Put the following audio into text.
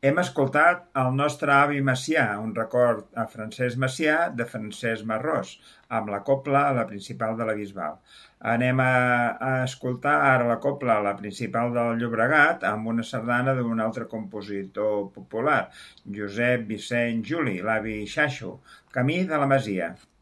Hem escoltat El nostre avi Macià, un record a Francesc Macià de Francesc Marrós, amb la cobla a la principal de la Bisbal. Anem a escoltar ara la cobla a la principal del Llobregat amb una sardana d'un altre compositor popular, Josep Vicent Juli, l'avi Xaxo, Camí de la Masia.